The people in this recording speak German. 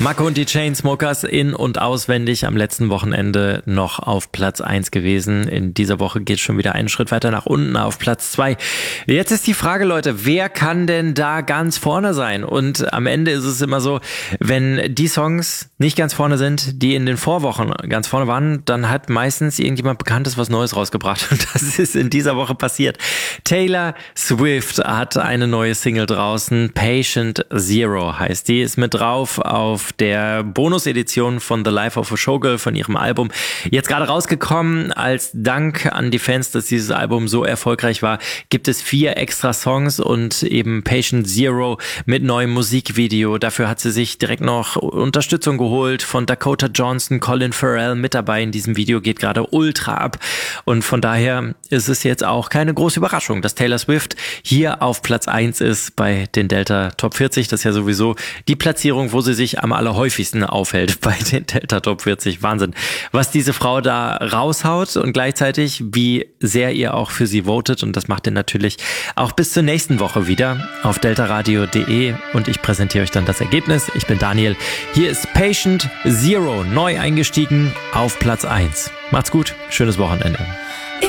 Marco und die Chainsmokers in- und auswendig am letzten Wochenende noch auf Platz 1 gewesen. In dieser Woche geht es schon wieder einen Schritt weiter nach unten auf Platz 2. Jetzt ist die Frage, Leute, wer kann denn da ganz vorne sein? Und am Ende ist es immer so, wenn die Songs nicht ganz vorne sind, die in den Vorwochen ganz vorne waren, dann hat meistens irgendjemand Bekanntes was Neues rausgebracht. Und das ist in dieser Woche passiert. Taylor Swift hat eine neue Single draußen. Patient Zero heißt die, ist mit drauf auf der Bonus-Edition von The Life of a Showgirl von ihrem Album. Jetzt gerade rausgekommen, als Dank an die Fans, dass dieses Album so erfolgreich war, gibt es 4 extra Songs und eben Patient Zero mit neuem Musikvideo. Dafür hat sie sich direkt noch Unterstützung geholt von Dakota Johnson, Colin Farrell mit dabei in diesem Video, geht gerade ultra ab. Und von daher ist es jetzt auch keine große Überraschung, dass Taylor Swift hier auf Platz 1 ist bei den Delta Top 40. Das ist ja sowieso die Platzierung, wo sie sich am allerhäufigsten aufhält bei den Delta Top 40. Wahnsinn, was diese Frau da raushaut und gleichzeitig, wie sehr ihr auch für sie votet. Und das macht ihr natürlich auch bis zur nächsten Woche wieder auf deltaradio.de und ich präsentiere euch dann das Ergebnis. Ich bin Daniel. Hier ist Patient Zero, neu eingestiegen auf Platz 1. Macht's gut, schönes Wochenende.